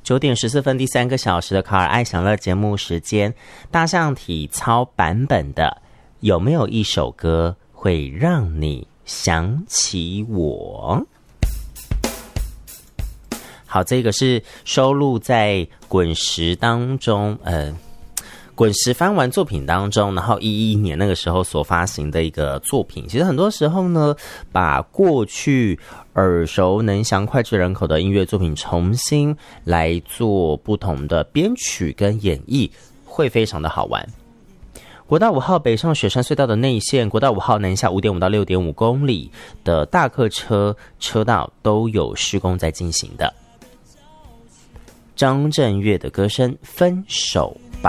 9点14分，第3个小时的卡尔爱享乐节目时间，大象体操版本的有没有一首歌会让你想起我？好，这个是收录在滚石当中，滚石翻玩作品当中，然后11年那个时候所发行的一个作品。其实很多时候呢，把过去耳熟能详脍炙人口的音乐作品重新来做不同的编曲跟演绎，会非常的好玩。国道5号北上雪山隧道的内线，国道5号南下5.5到6.5公里的大客车车道都有施工在进行的。张震岳的歌声《分手》。